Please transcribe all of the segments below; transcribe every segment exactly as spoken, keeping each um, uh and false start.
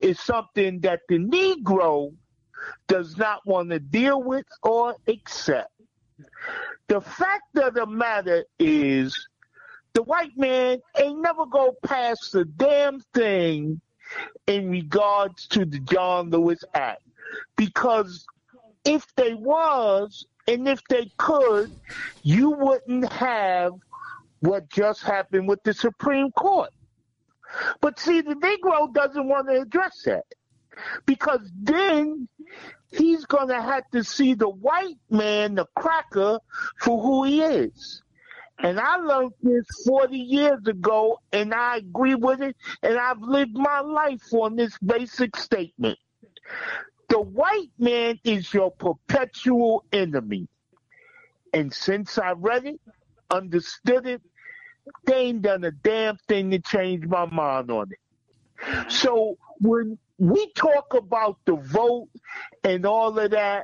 is something that the Negro does not want to deal with or accept. The fact of the matter is the white man ain't never go past the damn thing in regards to the John Lewis Act. Because if they was, and if they could, you wouldn't have what just happened with the Supreme Court. But see, the Negro doesn't want to address that. Because then he's going to have to see the white man, the cracker, for who he is. And I learned this forty years ago, and I agree with it, and I've lived my life on this basic statement. The white man is your perpetual enemy. And since I read it, understood it, they ain't done a damn thing to change my mind on it. So when we talk about the vote and all of that,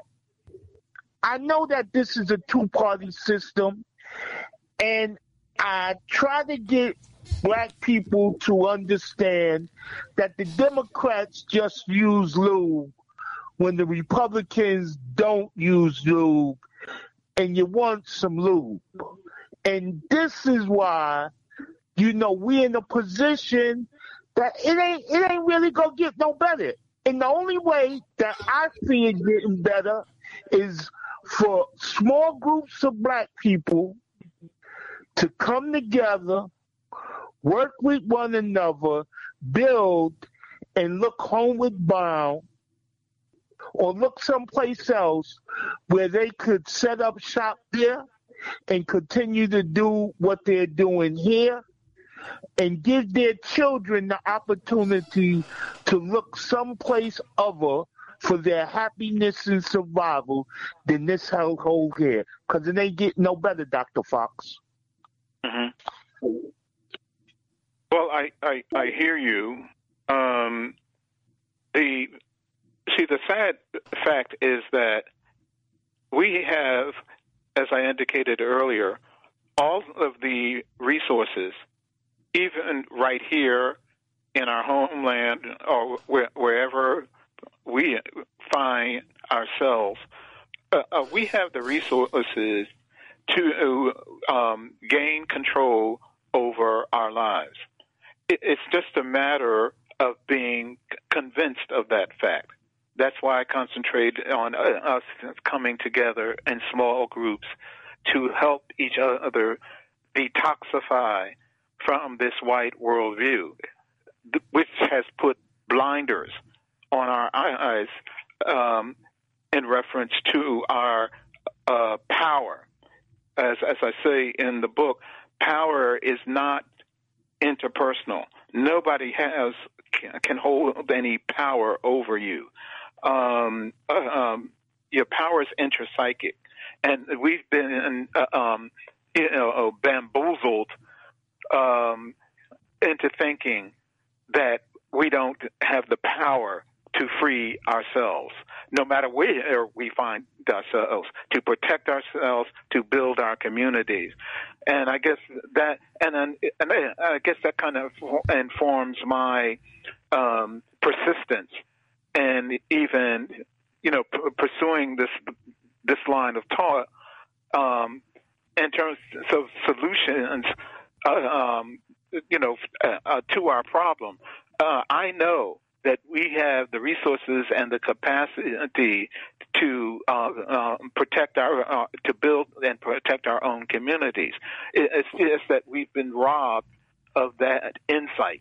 I know that this is a two-party system, and I try to get black people to understand that the Democrats just use lube when the Republicans don't use lube, and you want some lube. And this is why, you know, we're in a position that it ain't it ain't really gonna get no better. And the only way that I see it getting better is for small groups of black people to come together, work with one another, build, and look homeward bound, or look someplace else where they could set up shop there and continue to do what they're doing here, and give their children the opportunity to look someplace other for their happiness and survival than this hellhole here. Because it ain't getting no better, Doctor Fox. Mm-hmm. Well, I, I, I hear you. Um, the see, the sad fact is that we have, as I indicated earlier, all of the resources, even right here in our homeland or where, wherever we find ourselves, uh, uh, we have the resources to um, gain control over our lives. It, it's just a matter of being convinced of that fact. That's why I concentrate on uh, us coming together in small groups to help each other detoxify from this white worldview, which has put blinders on our eyes um, in reference to our uh, power. As, as I say in the book, power is not interpersonal. Nobody has can hold any power over you. Um, uh, um, your power is intrapsychic, and we've been uh, um, you know bamboozled um, into thinking that we don't have the power to free ourselves, no matter where we find ourselves, to protect ourselves, to build our communities. And I guess that, and, then, and I guess that kind of informs my um, persistence and even, you know, p- pursuing this this line of thought um, in terms of solutions, uh, um, you know, uh, uh, to our problem. Uh, I know that we have the resources and the capacity to uh, uh, protect our, uh, to build and protect our own communities. It's just that we've been robbed of that insight.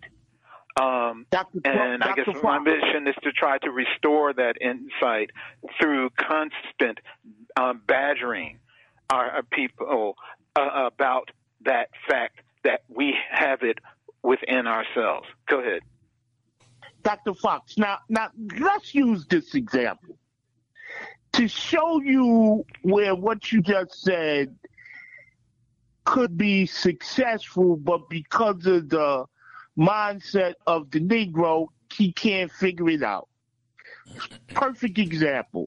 Um, Doctor and Doctor I guess Fox. my mission is to try to restore that insight through constant um, badgering our, our people uh, about that fact that we have it within ourselves. Go ahead. Doctor Fox, now, now let's use this example to show you where what you just said could be successful, but because of the mindset of the Negro, he can't figure it out. Perfect example.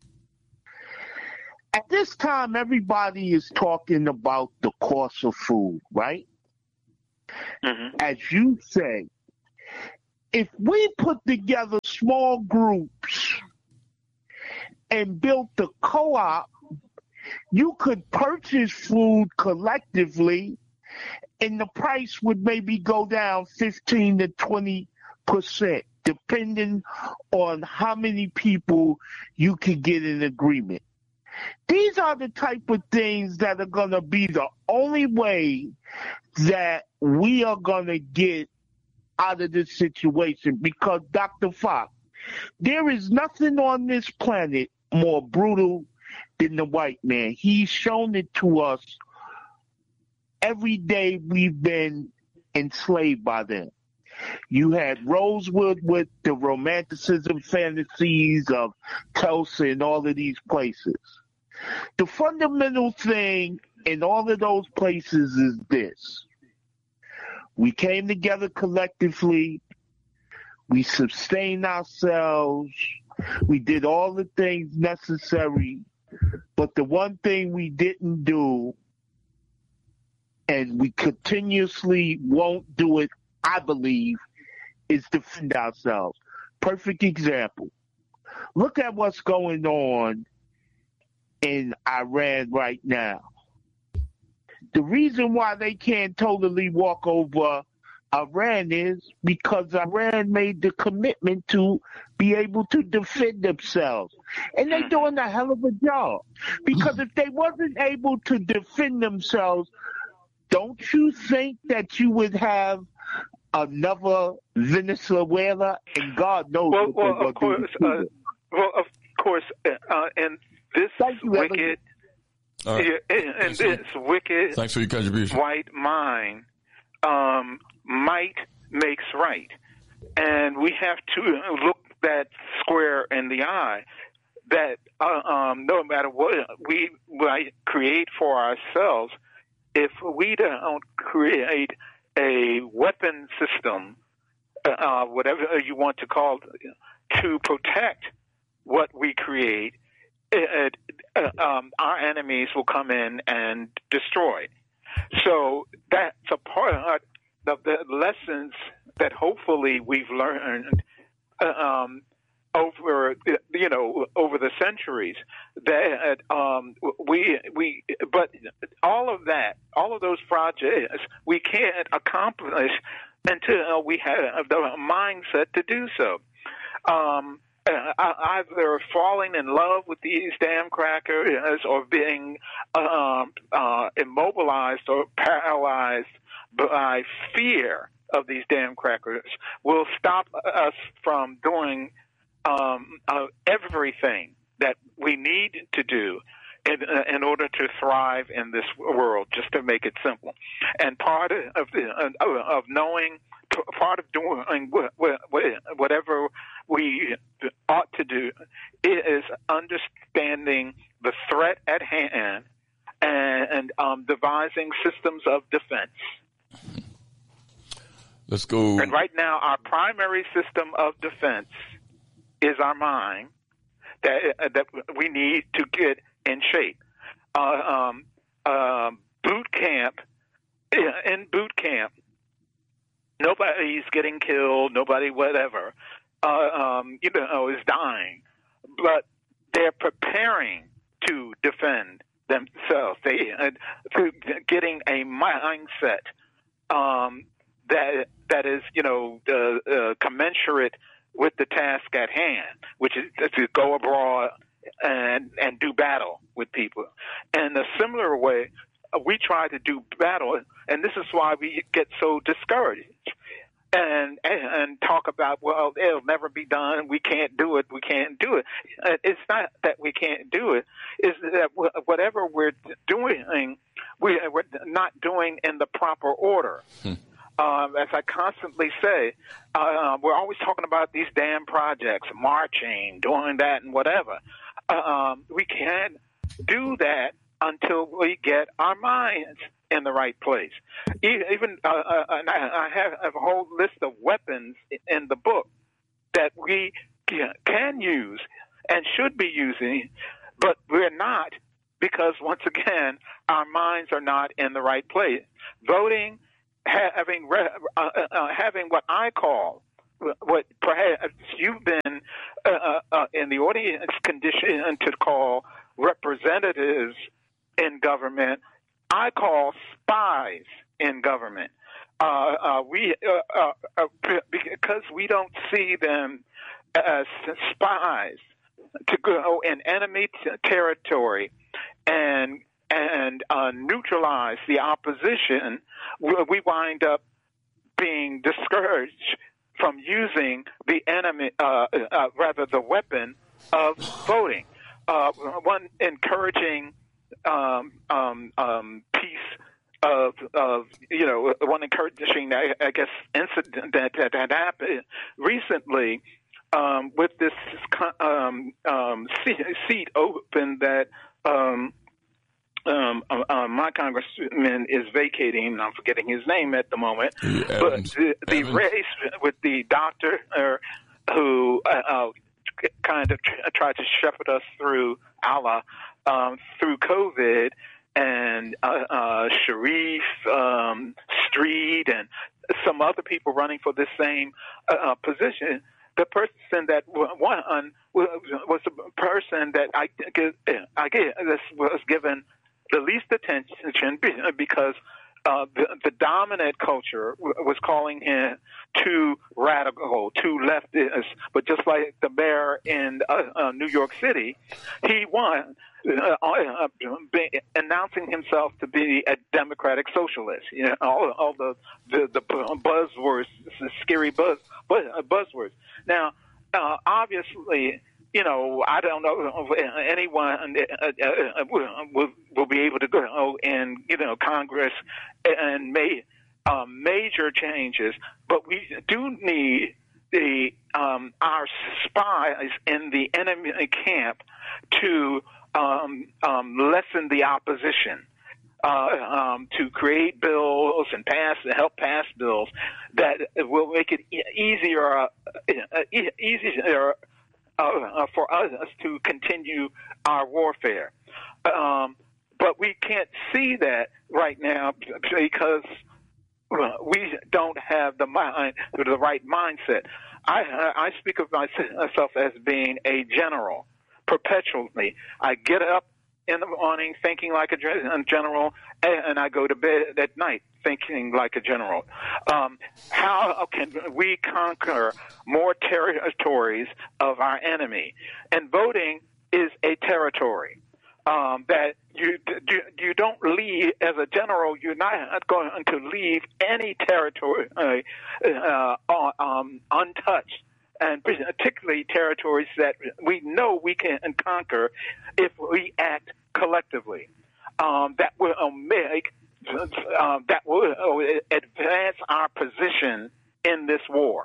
At this time, everybody is talking about the cost of food, right? Mm-hmm. As you say, if we put together small groups and built a co-op, you could purchase food collectively and the price would maybe go down fifteen to twenty percent, depending on how many people you can get in agreement. These are the type of things that are going to be the only way that we are going to get out of this situation, because, Doctor Fox, there is nothing on this planet more brutal than the white man. He's shown it to us every day we've been enslaved by them. You had Rosewood with the romanticism fantasies of Tulsa and all of these places. The fundamental thing in all of those places is this. We came together collectively. We sustained ourselves. We did all the things necessary. But the one thing we didn't do, and we continuously won't do it, I believe, is defend ourselves. Perfect example. Look at what's going on in Iran right now. The reason why they can't totally walk over Iran is because Iran made the commitment to be able to defend themselves. And they're doing a hell of a job. Because if they wasn't able to defend themselves, don't you think that you would have another Venezuela? And God knows well, what well, they're of course, uh, well, of course, uh, and this you, wicked, right. yeah, and this wicked, thanks for your contribution. White mind, um, might makes right, and we have to look that square in the eye. That uh, um, no matter what we might create for ourselves, if we don't create a weapon system, uh, whatever you want to call it, to protect what we create, it, uh, um, our enemies will come in and destroy. So that's a part of the lessons that hopefully we've learned uh, um, over, you know, over the centuries. That um, we we, but all of that, all of those projects, we can't accomplish until we have the mindset to do so. Um, either falling in love with these damn crackers or being um, uh, immobilized or paralyzed by fear of these damn crackers will stop us from doing um, uh, everything that we need to do in, uh, in order to thrive in this world, just to make it simple. And part of, uh, of knowing, part of doing whatever we ought to do is understanding the threat at hand and, and um, devising systems of defense. Let's go. And right now, our primary system of defense is our mind, that uh, that we need to get in shape. Uh, um, uh, boot camp, in boot camp, nobody's getting killed, nobody whatever, uh, um, you know, is dying, but they're preparing to defend themselves. They uh, through getting a mindset um, that that is, you know, uh, uh, commensurate with the task at hand, which is to go abroad and and do battle with people. In a similar way, we try to do battle, and this is why we get so discouraged and and, and talk about, well, it'll never be done, we can't do it, we can't do it. It's not that we can't do it, it's that whatever we're doing, we're not doing in the proper order. Hmm. Um, as I constantly say, uh, we're always talking about these damn projects, marching, doing that and whatever. Uh, um, we can't do that until we get our minds in the right place. Even uh, uh, I have a whole list of weapons in the book that we can use and should be using, but we're not, because once again, our minds are not in the right place. Voting, having uh, uh, having what I call what perhaps you've been uh, uh, in the audience conditioned to call representatives in government, I call spies in government. Uh, uh, we uh, uh, because we don't see them as spies to go in enemy t- territory and and uh, neutralize the opposition. We wind up being discouraged from using the enemy, uh, uh, rather the weapon of voting. Uh, one encouraging um, um, um, piece of, of, you know, one encouraging, I, I guess, incident that, that, that happened recently um, with this um, um, seat open that um, Um, uh, uh, my congressman is vacating. I'm forgetting his name at the moment. Yeah, but Evans. the, the Evans. race with the doctor uh, who uh, uh, kind of tr- tried to shepherd us through Allah, um, through COVID, and uh, uh, Sharif um, Street and some other people running for this same uh, position. The person that won was a person that I, I guess was given the least attention because uh, the, the dominant culture was calling him too radical, too leftist. But just like the mayor in uh, uh, New York City, he won, uh, uh, announcing himself to be a democratic socialist. You know, all, all the, the the buzzwords, the scary buzz, buzz buzzwords. Now, uh, obviously, you know, I don't know if anyone uh, uh, will, will be able to go in, you know, Congress and make um, major changes, but we do need the um, our spies in the enemy camp to um, um, lessen the opposition. Uh, um, to create bills and pass, help pass bills that will make it e- easier, uh, e- easier uh, uh, for us to continue our warfare. Um, but we can't see that right now because we don't have the mind, the right mindset. I, I speak of myself as being a general perpetually. I get up in the morning thinking like a general, and I go to bed at night thinking like a general. Um, how can we conquer more territories of our enemy? And voting is a territory um, that you, you you don't leave as a general. You're not going to leave any territory uh, uh, um, untouched. And particularly territories that we know we can conquer if we act collectively. Um, that will make, uh, that will advance our position in this war.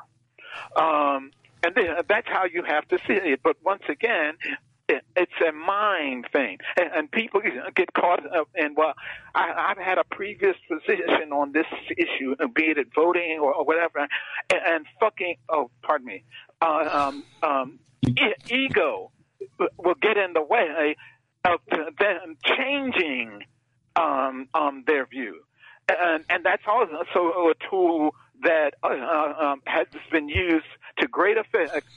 Um, and then that's how you have to see it. But once again, it, it's a mind thing. And, and people get caught up in, well, I, I've had a previous position on this issue, be it voting or, or whatever, and, and fucking, oh, pardon me, uh, um, um, e- ego will get in the way of them changing um, um, their view. And, and that's also a tool that uh, um, has been used to great effect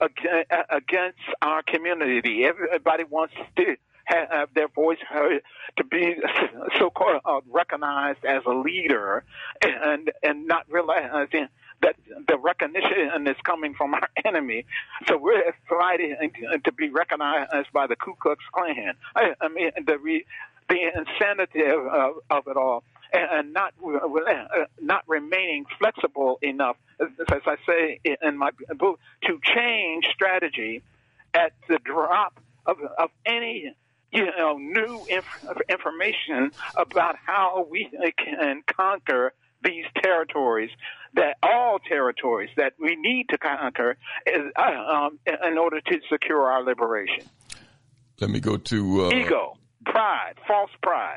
against our community. Everybody wants to have their voice heard, to be so-called uh, recognized as a leader, and and not realizing that the recognition is coming from our enemy. So we're fighting to be recognized by the Ku Klux Klan. I, I mean, the re, the insanity of, of it all, and not uh, not remaining flexible enough, as I say in my book, to change strategy at the drop of of any you know new inf- information about how we can conquer these territories, that all territories that we need to conquer is, uh, um, in order to secure our liberation. Let me go to... Uh, Ego, pride, false pride.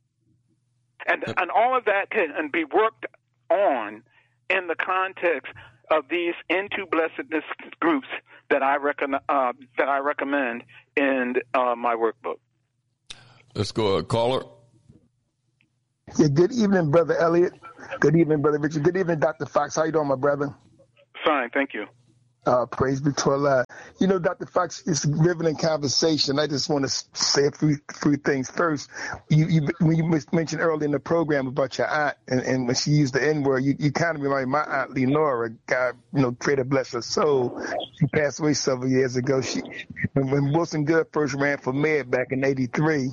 And and all of that can be worked on in the context of these into blessedness groups that I, recon, uh, that I recommend in uh, my workbook. Let's go, uh, caller. Yeah, good evening, Brother Elliot. Good evening, Brother Richard. Good evening, Doctor Fox. How you doing, my brother? fine, thank you. Uh, praise be to Allah. You know, Doctor Fox, it's a riveting conversation. I just want to say a few, few things. First, you, you, when you mentioned earlier in the program about your aunt and, and when she used the N-word, you, you kind of remind my aunt Lenora, God, you know, pray to bless her soul. She passed away several years ago. She, when, when Wilson Good first ran for mayor back in eighty-three,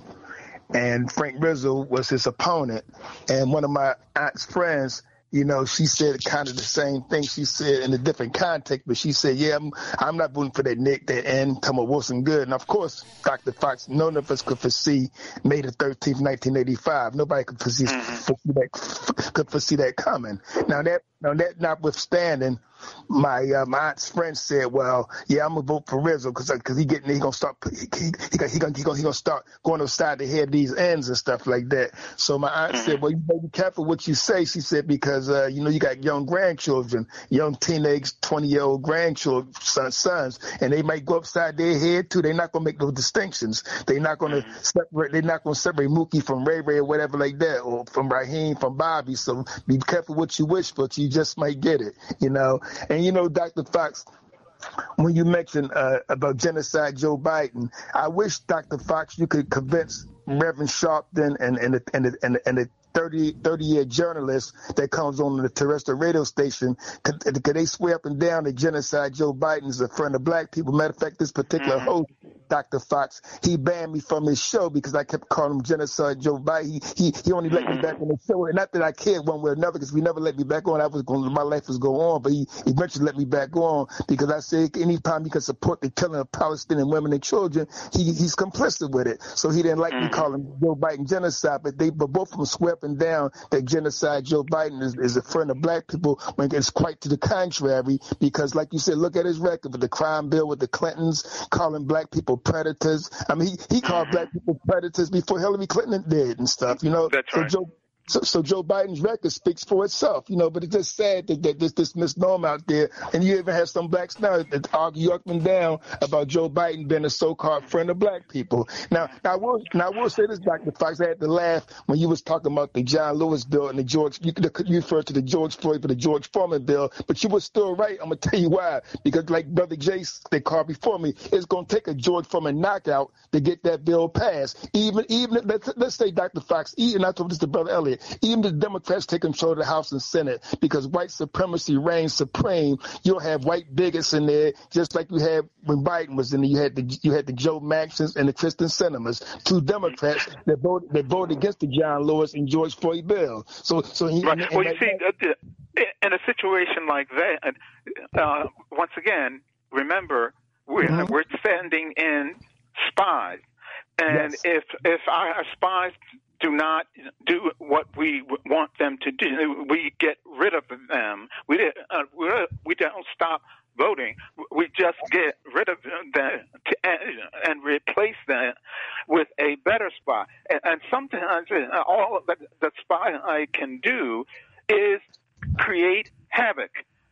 and Frank Rizzo was his opponent, and one of my aunt's friends, you know, she said kind of the same thing. She said in a different context, but she said, yeah, I'm, I'm not voting for that Nick, that N, talking about Wilson Good. And, of course, Doctor Fox, none of us could foresee May the thirteenth, nineteen eighty-five. Nobody could foresee, foresee, that, could foresee that coming. Now, that now that notwithstanding, my uh, my aunt's friend said, well, yeah, I'm going to vote for Rizzo because because he getting he going to start he he, he, he going he going to start going upside the head of these ends and stuff like that. So my aunt said, well, you better be careful what you say. She said, because, uh, you know, you got young grandchildren, young teenage twenty-year-old grandchildren, sons, sons, and they might go upside their head, too. They're not going to make no distinctions. They're not going to separate. They're not going to separate Mookie from Ray Ray or whatever like that, or from Raheem from Bobby. So be careful what you wish for. You just might get it, you know. And, you know, Doctor Fox, when you mentioned uh, about genocide Joe Biden, I wish, Doctor Fox, you could convince Reverend Sharpton and, and, the, and, the, and, the, and the thirty-year journalist that comes on the terrestrial radio station, could, could they swear up and down that genocide Joe Biden is a friend of black people? Matter of fact, this particular mm-hmm. host, Doctor Fox, he banned me from his show because I kept calling him genocide Joe Biden. He he, he only let me back on the show. And not that I cared one way or another, because we never let me back on. I was going, my life was going on, but he eventually let me back on because I said anytime he can support the killing of Palestinian women and children, he he's complicit with it. So he didn't like mm-hmm. me calling Joe Biden genocide, but they but both of them swear up and down that genocide Joe Biden is, is a friend of black people when it's quite to the contrary, because like you said, look at his record with the crime bill with the Clintons, calling black people predators. I mean, he, he called black people predators before Hillary Clinton did and stuff, you know. That's so right. Joe, So, so Joe Biden's record speaks for itself, you know, but it's just sad that, that there's this misnomer out there. And you even have some blacks now that argue up and down about Joe Biden being a so-called friend of black people. Now, now I will, now I will say this, Doctor Fox, I had to laugh when you was talking about the John Lewis bill and the George, you, you referred to the George Floyd for the George Foreman bill, but you were still right. I'm going to tell you why. Because like Brother Jay, they called before me, it's going to take a George Foreman knockout to get that bill passed. Even, even let's, let's say, Doctor Fox, even I told this to Brother Elliott, even the Democrats take control of the House and Senate because white supremacy reigns supreme. You'll have white bigots in there, just like you had when Biden was in there. You had the you had the Joe Maxons and the Kristen Sinemas, two Democrats that voted that voted against the John Lewis and George Floyd bill. So, so he, right. and, and well, that, you see, in a situation like that, uh, once again, remember we're mm-hmm. we're sending in spies, and yes. if if our spies do not do what we want them to do, we get rid of them. We uh, we don't stop voting. We just get rid of them to, and replace them with a better spy. And, and sometimes all that the spy can do is create havoc.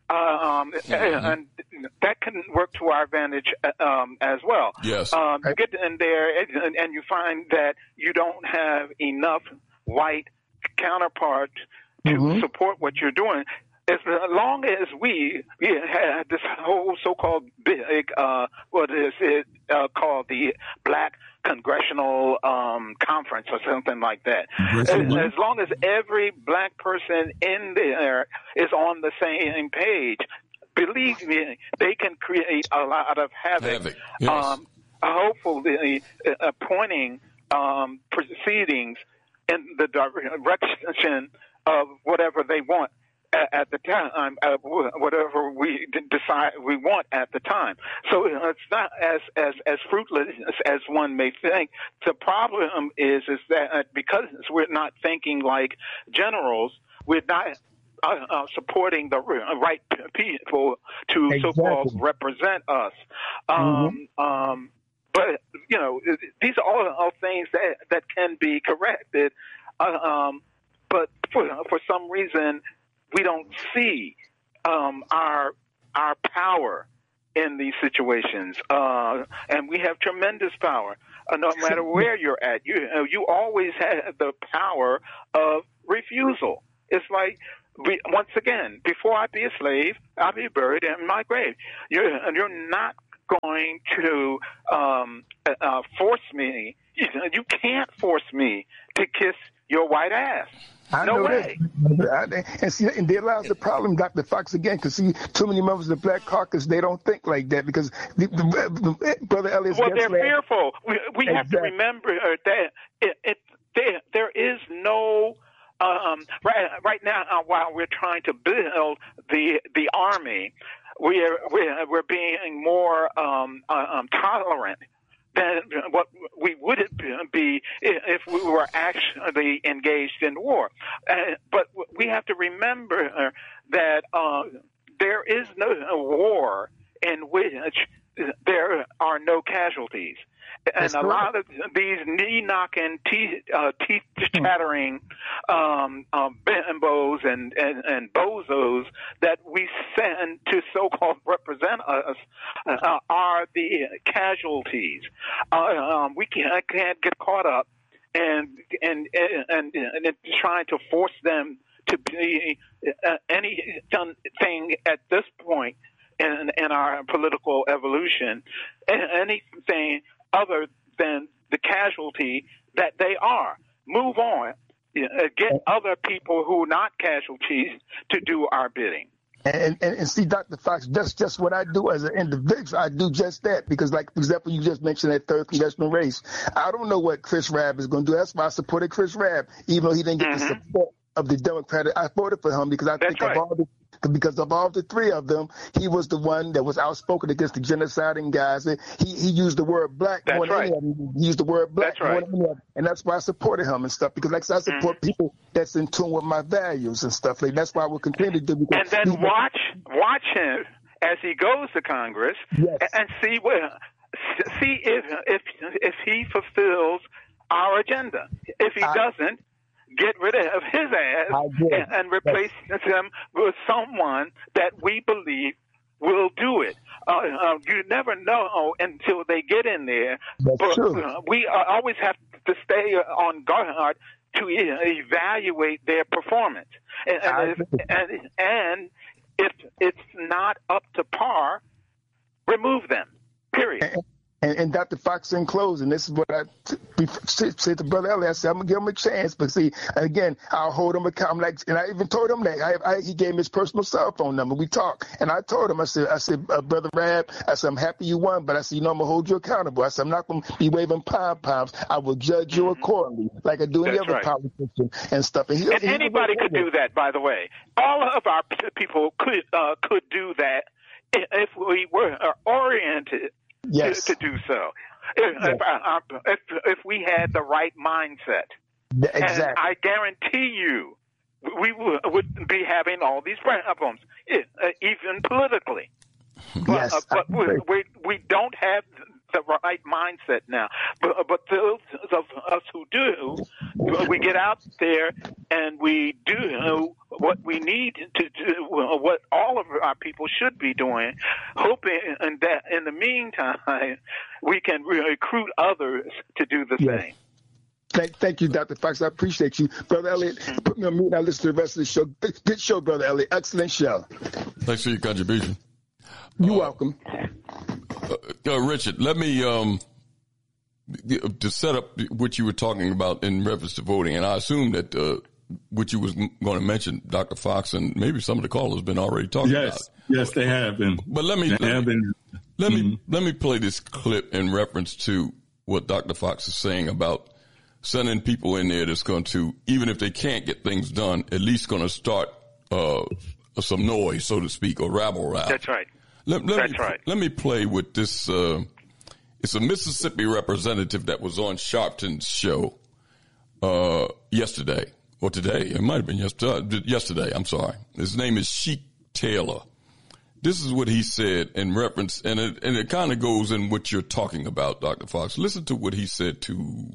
Um, mm-hmm. and that can work to our advantage um, as well. Yes. Um, you get in there and, and you find that you don't have enough white counterparts to mm-hmm. support what you're doing. As long as we, we had this whole so-called big, uh, what is it uh, called, the Black Congressional um, Conference or something like that. As, as long as every black person in there is on the same page, believe me, they can create a lot of havoc. havoc. Yes. Um, hopefully, uh, appointing um, proceedings in the direction of whatever they want at the time, uh, whatever we decide we want at the time. So it's not as, as, as fruitless as one may think. The problem is, is that because we're not thinking like generals, we're not uh, uh, supporting the right people to exactly. so-called represent us. Um, mm-hmm. um, but, you know, these are all, all things that, that can be corrected. Uh, um, but for, for some reason, we don't see um, our our power in these situations, uh, and we have tremendous power. Uh, no matter where you're at, you you always have the power of refusal. It's like we, once again, before I be a slave, I'll be buried in my grave. You're, you're not going to um, uh, force me. You, you can't force me to kiss your white ass. I no know way. That. And see, and there lies the problem, Doctor Fox, again, because see, too many members of the Black Caucus, they don't think like that because the, the, the, Brother Elliott's well, they're last, fearful. We, we exactly. have to remember that it, it, there, there is no. Um, right, right now, uh, while we're trying to build the the army, we're we're, we're being more um, uh, um, tolerant than what we would be if we were actually engaged in war. Uh, but we have to remember that uh, there is no war in which there are no casualties. And That's a correct. lot of these knee-knocking, teeth, uh, teeth-chattering um, um, bimbos and, and, and bozos that we send to so-called represent us uh, are the casualties. Uh, um, we can't, can't get caught up and and and, and, and trying to force them to be uh, anything at this point in, in our political evolution, anything other than the casualty that they are. Move on. Get other people who are not casualties to do our bidding. And, and and see, Doctor Fox, that's just what I do as an individual. I do just that because, like, for example, you just mentioned that third congressional race. I don't know what Chris Rabb is going to do. That's why I supported Chris Rabb, even though he didn't get mm-hmm. the support of the Democratic. I voted for him because I that's think right. of all the because of all the three of them, he was the one that was outspoken against the genociding guys. He he used the word black that's more than right. any of them. He used the word black that's more right. than any of them. And that's why I supported him and stuff. Because like I said, I support mm-hmm. people that's in tune with my values and stuff. Like that's why I will continue to do. And then watch watch him as he goes to Congress yes. and see where see if if if he fulfills our agenda. If he I, doesn't, get rid of his ass and, and replace yes. him with someone that we believe will do it. Uh, uh, you never know until they get in there. That's but true. Uh, we uh, always have to stay on guard to e- evaluate their performance. And, and, if, and, and if it's not up to par, remove them, period. And, and Doctor Fox, in closing, this is what I t- said to Brother Elliott. I said, I'm going to give him a chance. But see, again, I'll hold him accountable. Like, and I even told him that. I, I, he gave me his personal cell phone number. We talked. And I told him, I said, I said, uh, Brother Rabb, I said, I'm happy you won. But I said, you know, I'm going to hold you accountable. I said, I'm not going to be waving pom-poms. I will judge you accordingly, like I do any That's other right. politician and stuff. And, he, and he, anybody could do that, by the way. All of our people could uh, could do that if we were oriented yes. to, to do so. If, yes. if, if, if we had the right mindset. Exactly. And I guarantee you we wouldn't be having all these problems, even politically. Yes, but, uh, but we, we, we don't have the right mindset now. But, but those of us who do, we get out there and we do what we need to do, what all of our people should be doing, hoping that in the meantime we can recruit others to do the yes. same. Thank, thank you, Doctor Fox. I appreciate you. Brother Elliott, put me on mute and I'll listen to the rest of the show. Good show, Brother Elliott. Excellent show. Thanks for your contribution. You're uh, welcome. Uh, uh, Richard, let me, um, to set up what you were talking about in reference to voting, and I assume that uh, what you was going to mention, Doctor Fox, and maybe some of the callers have been already talking yes, about it. Yes, they have been. But let me, they let, have me been. let mm-hmm. me let me play this clip in reference to what Doctor Fox is saying about sending people in there that's going to, even if they can't get things done, at least going to start uh, some noise, so to speak, or rabble-rouse. That's right. Let, let That's me, right. Let me play with this. Uh, it's a Mississippi representative that was on Sharpton's show uh, yesterday or today. It might have been yesterday. Yesterday, I'm sorry. His name is Sheik Taylor. This is what he said in reference, and it, and it kind of goes in what you're talking about, Doctor Fox. Listen to what he said to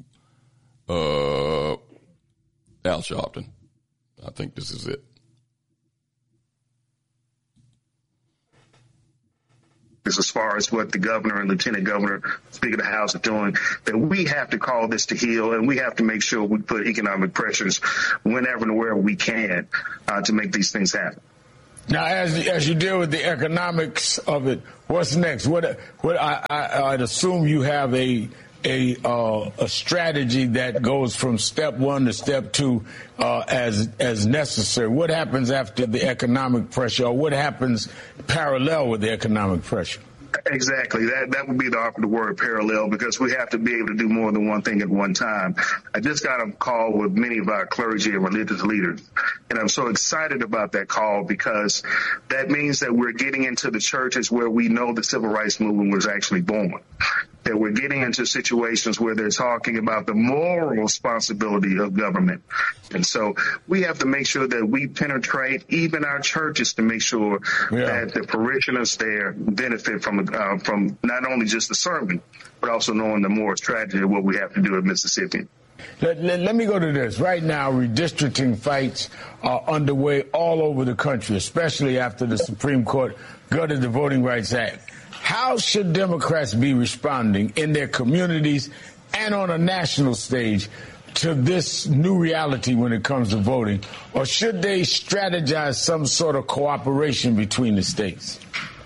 uh, Al Sharpton. I think this is it. as far as what the governor and lieutenant governor, Speaker of the House are doing, that we have to call this to heel, and we have to make sure we put economic pressures whenever and wherever we can uh, to make these things happen. Now, as as you deal with the economics of it, what's next? What what I, I I'd assume you have a a uh, a strategy that goes from step one to step two uh, as as necessary. What happens after the economic pressure, or what happens parallel with the economic pressure? Exactly. That that would be the operative word, parallel, because we have to be able to do more than one thing at one time. I just got a call with many of our clergy and religious leaders, and I'm so excited about that call because that means that we're getting into the churches where we know the civil rights movement was actually born. That we're getting into situations where they're talking about the moral responsibility of government. And so we have to make sure that we penetrate even our churches to make sure yeah. that the parishioners there benefit from uh, from not only just the sermon, but also knowing the moral strategy of what we have to do at Mississippi. Let, let, let me go to this. Right now, redistricting fights are underway all over the country, especially after the Supreme Court gutted the Voting Rights Act. How should Democrats be responding in their communities and on a national stage to this new reality when it comes to voting? Or should they strategize some sort of cooperation between the states?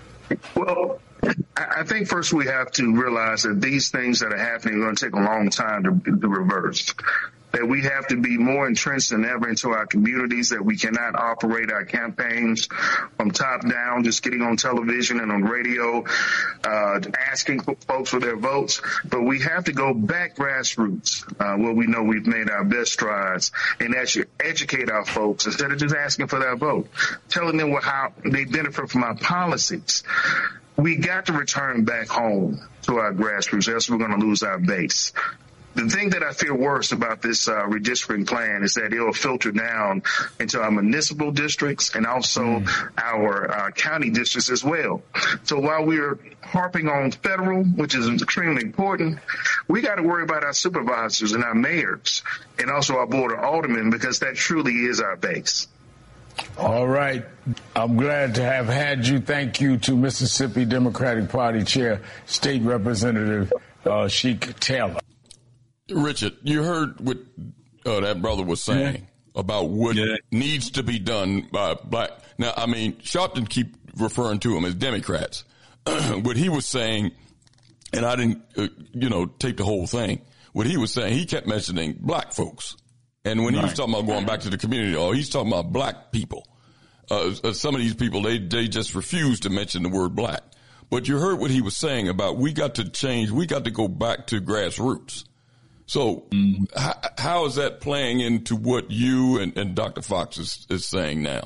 Well, I think first we have to realize that these things that are happening are going to take a long time to, to reverse. That we have to be more entrenched than ever into our communities, that we cannot operate our campaigns from top down, just getting on television and on radio, uh, asking folks for their votes. But we have to go back grassroots, uh, where we know we've made our best strides, and actually educate our folks instead of just asking for their vote, telling them what, how they benefit from our policies. We got to return back home to our grassroots, else we're going to lose our base. The thing that I fear worse about this uh, redistricting plan is that it will filter down into our municipal districts and also mm. our uh, county districts as well. So while we're harping on federal, which is extremely important, we got to worry about our supervisors and our mayors and also our board of aldermen, because that truly is our base. All right. I'm glad to have had you. Thank you to Mississippi Democratic Party Chair, State Representative uh, Sheik Taylor. Richard, you heard what uh, that brother was saying yeah. about what yeah. needs to be done by black. Now, I mean, Sharpton keep referring to them as Democrats. What he was saying, and I didn't, uh, you know, take the whole thing. What he was saying, he kept mentioning black folks. And when right. he was talking about going back to the community, oh, he's talking about black people. Uh, some of these people, they, they just refuse to mention the word black. But you heard what he was saying about we got to change. We got to go back to grassroots. So mm. how, how is that playing into what you and, and Doctor Fox is, is saying now?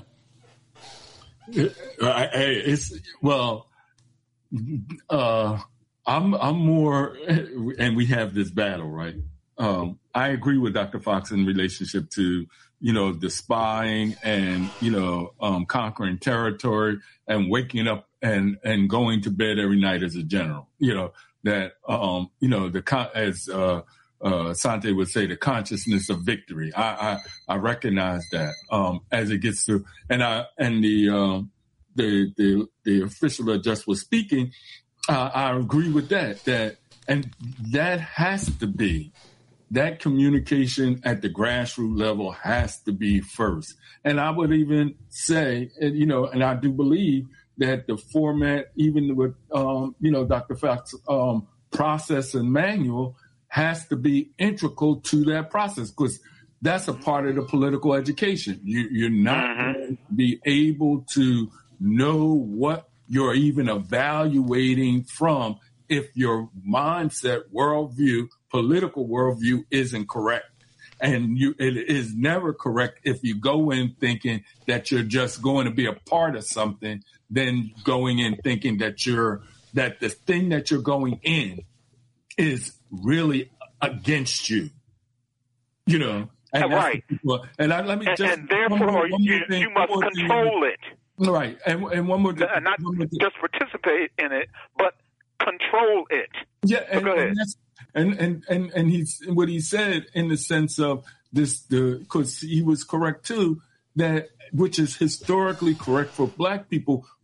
It's, well, uh, I'm, I'm more, and we have this battle, right? Um, I agree with Doctor Fox in relationship to, you know, the spying and, you know, um, conquering territory and waking up and, and going to bed every night as a general, you know, that, um, you know, the, as, uh, Uh, Sante would say the consciousness of victory. I, I, I recognize that, um, as it gets to, and I, and the, um, the, the, the official that just was speaking, uh, I agree with that, that, and that has to be, that communication at the grassroots level has to be first. And I would even say, and, you know, and I do believe that the format, even with, um, you know, Doctor Fox, um, process and manual, has to be integral to that process, because that's a part of the political education. You, you're not mm-hmm. going to be able to know what you're even evaluating from if your mindset, worldview, political worldview isn't correct. And you, it is never correct if you go in thinking that you're just going to be a part of something, then going in thinking that you're, that the thing that you're going in is really against you, you know. And right. And I, let me and, just. And therefore, more, you, thing, you must control it. Right. And, and one more thing. Not one more thing. Just participate in it, but control it. Yeah. And, so go ahead. And, that's, and, and, and, and he's, what he said in the sense of this, the, because he was correct too, that, which is historically correct for black people,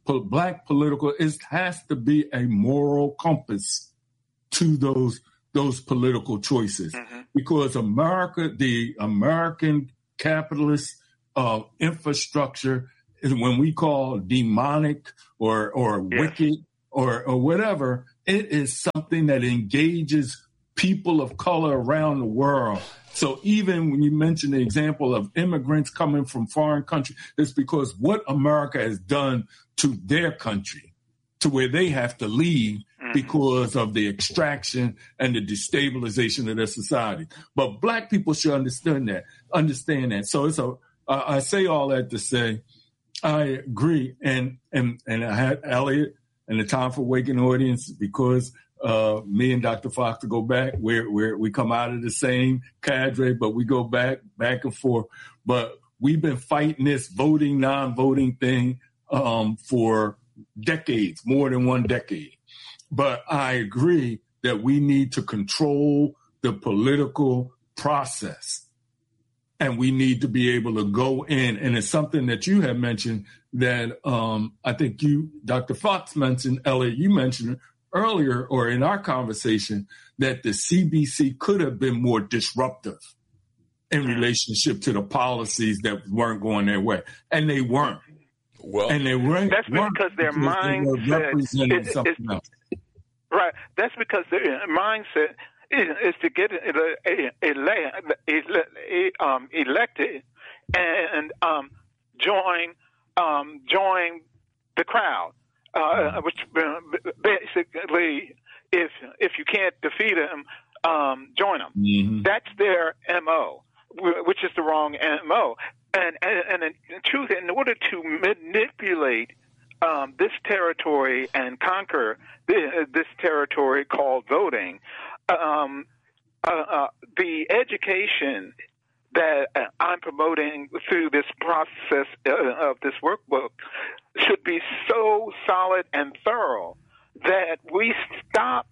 po- black political, it has to be a moral compass to those those political choices. Mm-hmm. Because America, the American capitalist uh, infrastructure, is when we call demonic or or yes. wicked or or whatever, it is something that engages people of color around the world. So even when you mention the example of immigrants coming from foreign countries, it's because what America has done to their country, to where they have to leave because of the extraction and the destabilization of their society. But black people should understand that, understand that. So it's a, uh, I say all that to say, I agree. And, and, and I had Elliot and the Time for Waking audience, because uh, me and Doctor Fox to go back, where, where we come out of the same cadre, but we go back, back and forth. But we've been fighting this voting, non-voting thing um, for decades, more than one decade. But I agree that we need to control the political process, and we need to be able to go in. And it's something that you have mentioned that um, I think you, Doctor Fox mentioned, Elliot, you mentioned earlier or in our conversation that the C B C could have been more disruptive in relationship to the policies that weren't going their way. And they weren't. Well, and they weren't. That's because their mindset is something else. Right. That's because their mindset is, is to get ele- ele- um, elected and um, join um, join the crowd. Uh, which basically, if if you can't defeat them, um, join them. Mm-hmm. That's their M O, which is the wrong M O. And, and, and in truth, in order to manipulate um, this territory and conquer this, this territory called voting, um, uh, uh, the education that I'm promoting through this process uh, of this workbook should be so solid and thorough that we stop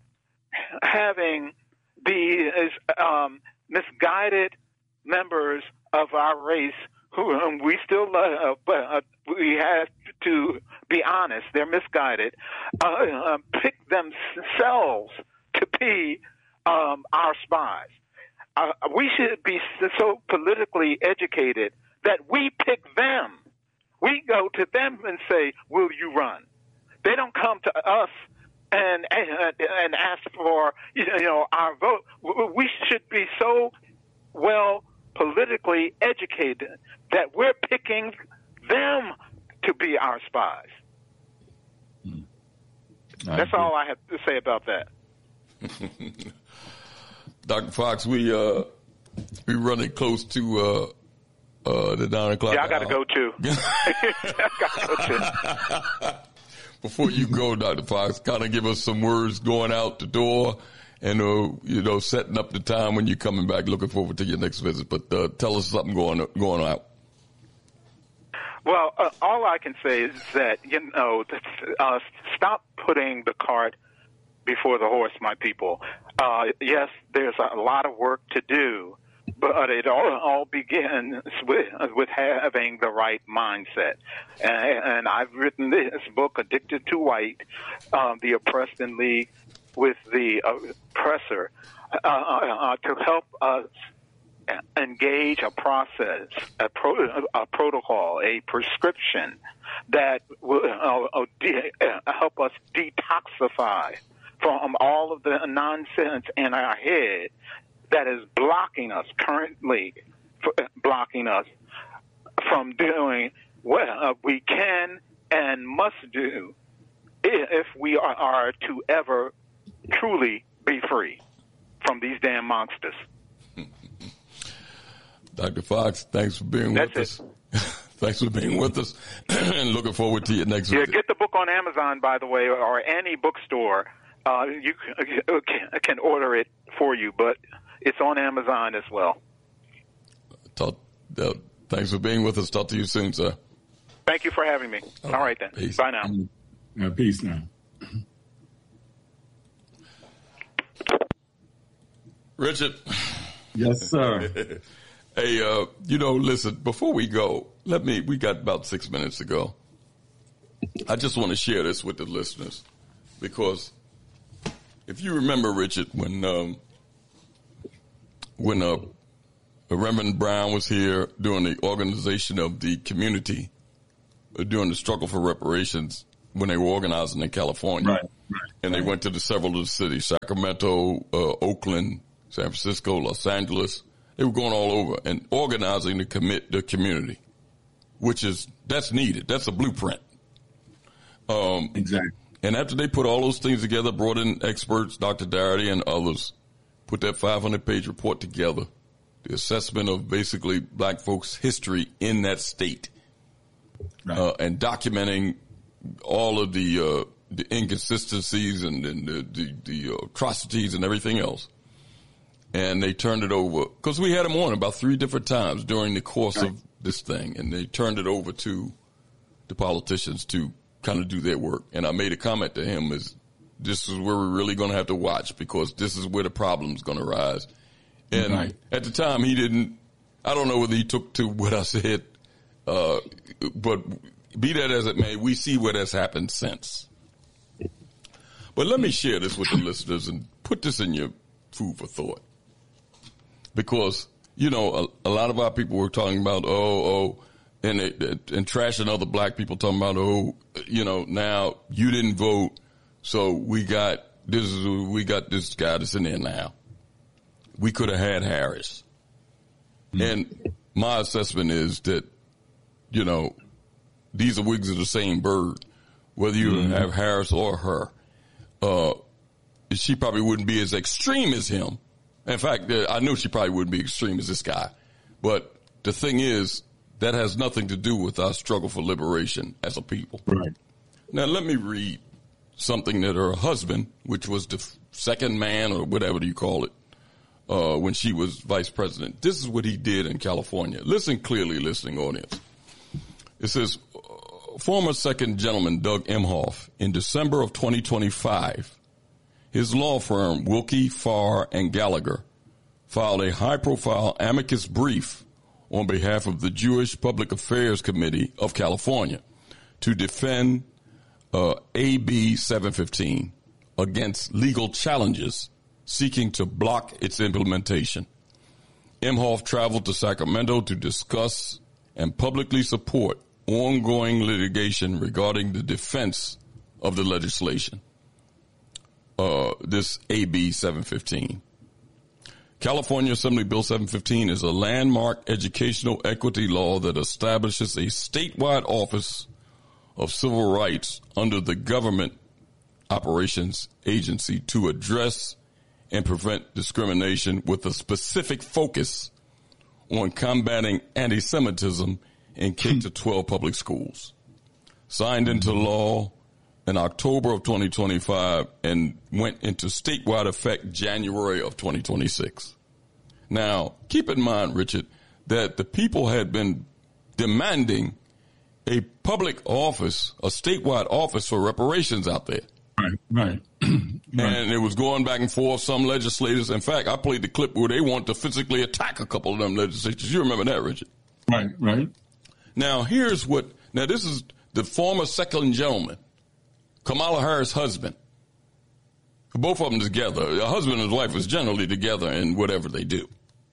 having these um, misguided members of our race who um, we still love, but uh, we have to be honest, they're misguided, uh, uh, pick themselves to be um, our spies. Uh, we should be so politically educated that we pick them. We go to them and say, will you run? They don't come to us and and, and ask for you know our vote. We should be so well politically educated that we're picking them to be our spies. Hmm. That's all I have to say about that. Doctor Fox, we uh we running close to uh uh the nine o'clock. Yeah, I gotta go too. I gotta go too. Before you go, Doctor Fox, kind of give us some words going out the door and, uh, you know, setting up the time when you're coming back. Looking forward to your next visit. But uh, tell us something going going out. Well, uh, all I can say is that, you know, uh, stop putting the cart before the horse, my people. Uh, yes, there's a lot of work to do, but it all, all begins with, with having the right mindset. And, and I've written this book, Addicted to White, um, The Oppressed in League with the Oppressor, uh, uh, to help us engage a process, a, pro, a protocol, a prescription that will uh, de- help us detoxify from all of the nonsense in our head that is blocking us, currently blocking us from doing what we can and must do if we are, are to ever truly be free from these damn monsters. Doctor Fox, thanks for being That's with it. us. Thanks for being with us, and looking forward to your next yeah, visit. Get the book on Amazon, by the way, or any bookstore. Uh, you can, can order it for you, but it's on Amazon as well. Talk, uh, thanks for being with us. Talk to you soon, sir. Thank you for having me. All, All right, then. Peace. Bye now. Uh, peace now. Richard. Yes, sir. Hey, uh, you know, listen, before we go, let me, we got about six minutes to go. I just want to share this with the listeners because if you remember, Richard, when um, when uh, Reverend Brown was here during the organization of the community, uh, during the struggle for reparations, when they were organizing in California, right, right, and they right. went to the several of the cities, Sacramento, uh, Oakland, San Francisco, Los Angeles. They were going all over and organizing to commit the community, which is, that's needed. That's a blueprint. Um, exactly. And after they put all those things together, brought in experts, Doctor Darity and others, put that five hundred page report together, the assessment of basically black folks' history in that state, right. uh, and documenting all of the, uh, the inconsistencies and, and the, the, the atrocities and everything else. And they turned it over, because we had them on about three different times during the course right. of this thing, and they turned it over to the politicians to kind of do their work. And I made a comment to him is, this is where we're really going to have to watch, because this is where the problem's going to rise. And right. at the time, he didn't, I don't know whether he took to what I said, uh, but be that as it may, we see what has happened since. But let me share this with the listeners and put this in your food for thought. Because, you know, a, a lot of our people were talking about, oh, oh, and, and trashing other black people, talking about, oh, you know, now you didn't vote, so we got this is we got this guy that's in there now. We could have had Harris. Mm-hmm. And my assessment is that, you know, these are wigs of the same bird. Whether you mm-hmm. have Harris or her, uh, she probably wouldn't be as extreme as him. In fact, I knew she probably wouldn't be extreme as this guy. But the thing is, that has nothing to do with our struggle for liberation as a people. Right. Now, let me read something that her husband, which was the second man or whatever you call it, uh, when she was vice president. This is what he did in California. Listen clearly, listening audience. It says, former second gentleman Doug Emhoff, in December of twenty twenty-five, his law firm, Wilkie, Farr, and Gallagher, filed a high-profile amicus brief on behalf of the Jewish Public Affairs Committee of California to defend uh, A B seven fifteen against legal challenges seeking to block its implementation. Emhoff traveled to Sacramento to discuss and publicly support ongoing litigation regarding the defense of the legislation. Uh, this A B seven fifteen. California Assembly Bill seven fifteen is a landmark educational equity law that establishes a statewide office of civil rights under the Government Operations Agency to address and prevent discrimination with a specific focus on combating anti-Semitism in K through twelve public schools. Signed into law in October of twenty twenty-five and went into statewide effect January of twenty twenty-six. Now, keep in mind, Richard, that the people had been demanding a public office, a statewide office for reparations out there. Right, right. right. And it was going back and forth. Some legislators, in fact, I played the clip where they want to physically attack a couple of them legislators. You remember that, Richard? Right, right. Now, here's what, now this is the former second gentleman, Kamala Harris' husband. Both of them together. A husband and his wife is generally together in whatever they do.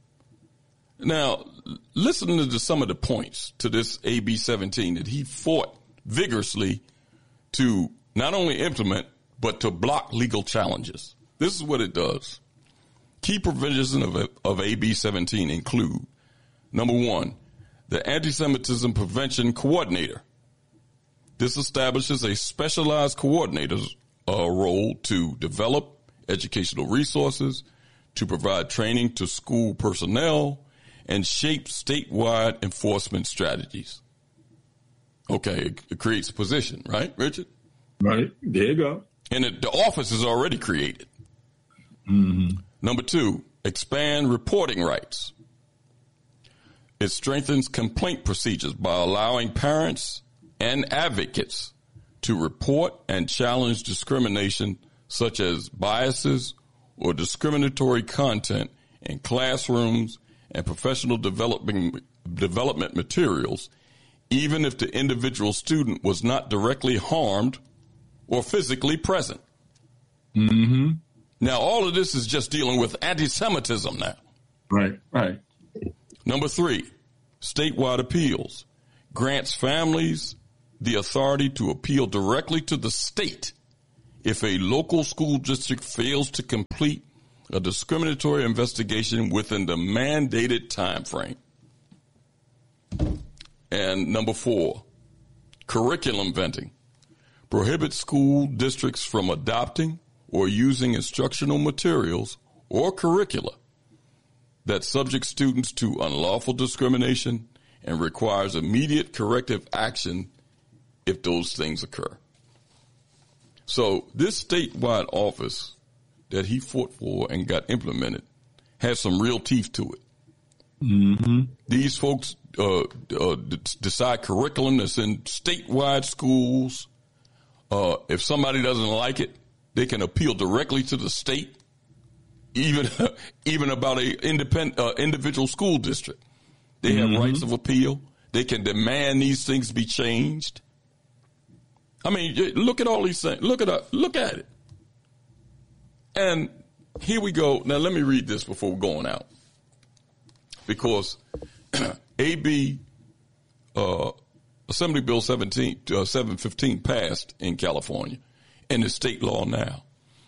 Now, listen to some of the points to this A B seventeen that he fought vigorously to not only implement, but to block legal challenges. This is what it does. Key provisions of, of A B seventeen include, number one, the Anti-Semitism Prevention Coordinator. This establishes a specialized coordinator's uh, role to develop educational resources, to provide training to school personnel, and shape statewide enforcement strategies. Okay, it, it creates a position, right, Richard? Right, there you go. And it, the office is already created. Mm-hmm. Number two, expand reporting rights. It strengthens complaint procedures by allowing parents and advocates to report and challenge discrimination such as biases or discriminatory content in classrooms and professional development development materials, even if the individual student was not directly harmed or physically present. Mm-hmm. Now, all of this is just dealing with anti-Semitism now. Right, right. Number three, statewide appeals grants families the authority to appeal directly to the state if a local school district fails to complete a discriminatory investigation within the mandated time frame. And number four, curriculum venting prohibits school districts from adopting or using instructional materials or curricula that subject students to unlawful discrimination and requires immediate corrective action if those things occur. So this statewide office that he fought for and got implemented has some real teeth to it. Mm-hmm. These folks uh, uh, d- decide curriculum that's in statewide schools. Uh, if somebody doesn't like it, they can appeal directly to the state, even even about a independent uh, individual school district. They have mm-hmm. rights of appeal. They can demand these things be changed. I mean, look at all these things. Look at it. Look at it. And here we go. Now, let me read this before we're going out. Because A B uh, Assembly Bill seventeen, uh, seven fifteen passed in California, and it's state law now.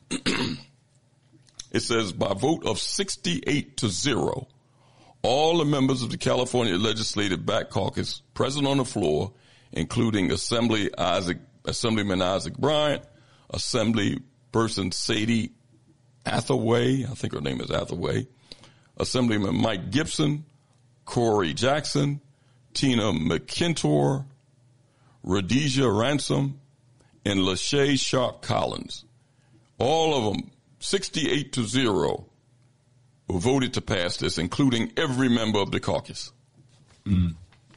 It says, by vote of sixty-eight to zero, all the members of the California Legislative Back Caucus present on the floor, including Assembly Isaac, Assemblyman Isaac Bryant, Assemblyperson Sadie Hathaway, I think her name is Hathaway, Assemblyman Mike Gibson, Corey Jackson, Tina McKintor, Rhodesia Ransom, and Lachey Sharp Collins. All of them, sixty-eight to zero, voted to pass this, including every member of the caucus. Mm.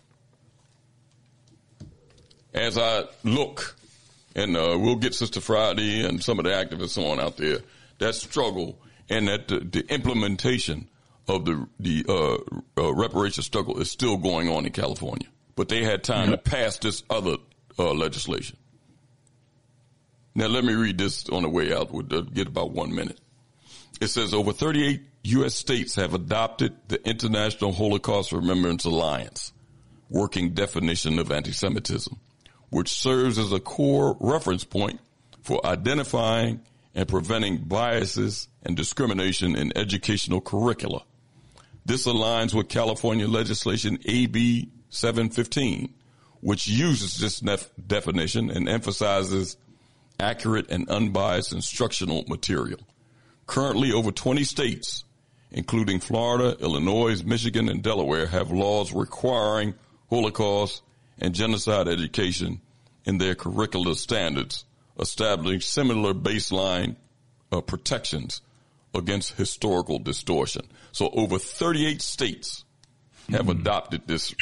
As I look, and uh, we'll get Sister Friday and some of the activists on out there, that struggle and that the, the implementation of the the uh, uh, reparation struggle is still going on in California. But they had time yeah. to pass this other uh, legislation. Now, let me read this on the way out. We'll get about one minute. It says over thirty-eight U S states have adopted the International Holocaust Remembrance Alliance working definition of anti-Semitism, which serves as a core reference point for identifying and preventing biases and discrimination in educational curricula. This aligns with California legislation A B seven fifteen, which uses this def- definition and emphasizes accurate and unbiased instructional material. Currently, over twenty states, including Florida, Illinois, Michigan, and Delaware, have laws requiring Holocaust and genocide education in their curricular standards, establishing similar baseline uh, protections against historical distortion. So over thirty-eight states have mm-hmm. adopted this.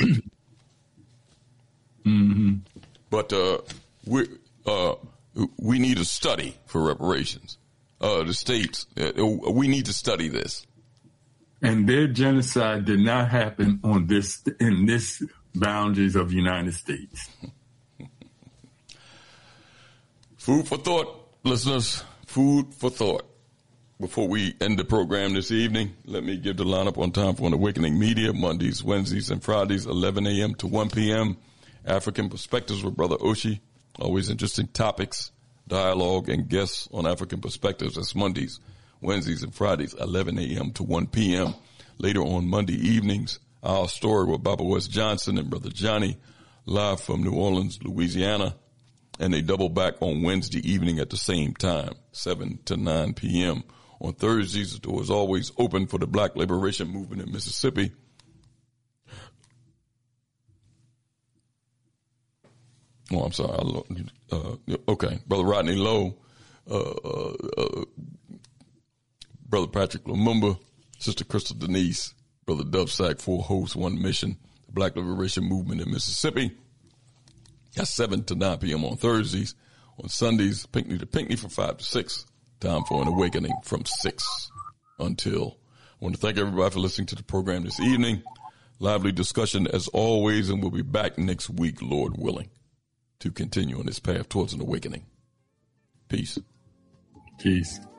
mm-hmm. But uh, we uh, we need a study for reparations. Uh, the states, uh, we need to study this. And their genocide did not happen on this in this boundaries of the United States. Food for thought, listeners. Food for thought. Before we end the program this evening, let me give the lineup on time for an Awakening Media, Mondays, Wednesdays, and Fridays, eleven a.m. to one p.m. African Perspectives with Brother Oshi. Always interesting topics, dialogue, and guests on African Perspectives. That's Mondays, Wednesdays, and Fridays, eleven a.m. to one p.m. Later on Monday evenings, Our Story with Baba West Johnson and Brother Johnny, live from New Orleans, Louisiana. And they double back on Wednesday evening at the same time, seven to nine p.m. On Thursdays, the door is always open for the Black Liberation Movement in Mississippi. Oh, I'm sorry. Uh, okay. Brother Rodney Lowe, uh, uh, uh, Brother Patrick Lumumba, Sister Crystal Denise, Brother Dove Sack, four hosts, one mission, the Black Liberation Movement in Mississippi. That's seven to nine p.m. on Thursdays. On Sundays, Pinckney to Pinckney from five to six. Time for an awakening from six until. I want to thank everybody for listening to the program this evening. lively discussion as always, and we'll be back next week, Lord willing, to continue on this path towards an awakening. Peace. Peace.